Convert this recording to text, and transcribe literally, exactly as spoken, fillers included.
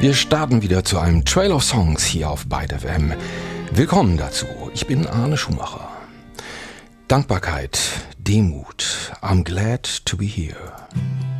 Wir starten wieder zu einem Trail of Songs hier auf Byte F M. Willkommen dazu. Ich bin Arne Schumacher. Dankbarkeit, Demut. I'm glad to be here.